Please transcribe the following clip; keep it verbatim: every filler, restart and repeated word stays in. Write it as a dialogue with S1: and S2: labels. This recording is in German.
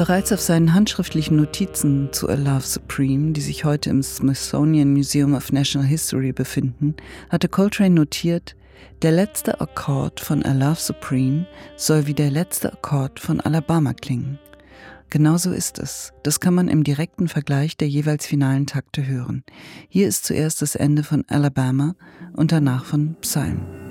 S1: Bereits auf seinen handschriftlichen Notizen zu A Love Supreme, die sich heute im Smithsonian Museum of National History befinden, hatte Coltrane notiert: Der letzte Akkord von A Love Supreme soll wie der letzte Akkord von Alabama klingen. Genauso ist es. Das kann man im direkten Vergleich der jeweils finalen Takte hören. Hier ist zuerst das Ende von Alabama und danach von Psalm.